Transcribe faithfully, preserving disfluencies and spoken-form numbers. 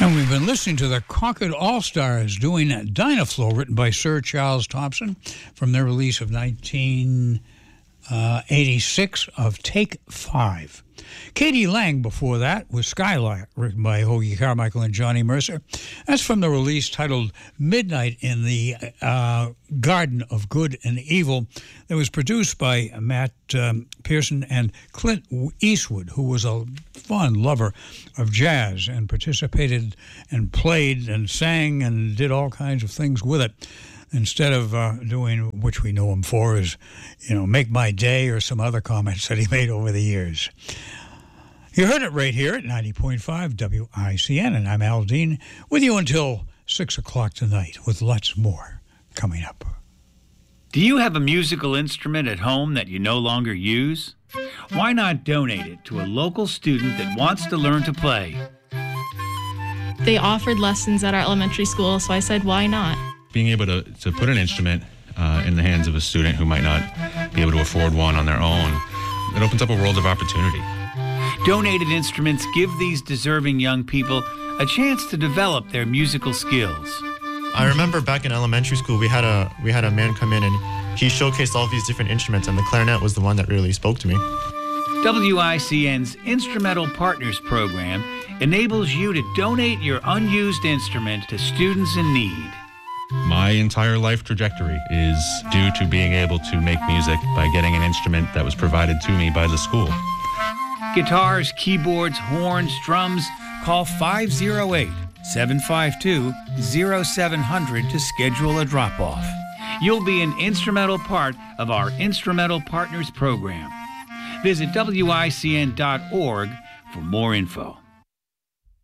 And we've been listening to the Concord All-Stars doing Dynaflow, written by Sir Charles Thompson, from their release of nineteen eighty-six of Take Five. Katie Lang before that was Skylark, written by Hoagy Carmichael and Johnny Mercer. That's from the release titled Midnight in the uh, Garden of Good and Evil. That was produced by Matt um, Pearson and Clint Eastwood, who was a fond lover of jazz and participated and played and sang and did all kinds of things with it. Instead of uh, doing, which we know him for, is, you know, Make My Day or some other comments that he made over the years. You heard it right here at ninety point five W I C N, and I'm Al Dean, with you until six o'clock tonight, with lots more coming up. Do you have a musical instrument at home that you no longer use? Why not donate it to a local student that wants to learn to play? They offered lessons at our elementary school, so I said, why not? Being able to, to put an instrument uh, in the hands of a student who might not be able to afford one on their own, it opens up a world of opportunity. Donated instruments give these deserving young people a chance to develop their musical skills. I remember back in elementary school, we had a we had a man come in and he showcased all these different instruments, and the clarinet was the one that really spoke to me. W I C N's Instrumental Partners program enables you to donate your unused instrument to students in need. My entire life trajectory is due to being able to make music by getting an instrument that was provided to me by the school. Guitars, keyboards, horns, drums. Call five oh eight, seven five two, oh seven hundred to schedule a drop-off. You'll be an instrumental part of our Instrumental Partners program. Visit W I C N dot org for more info.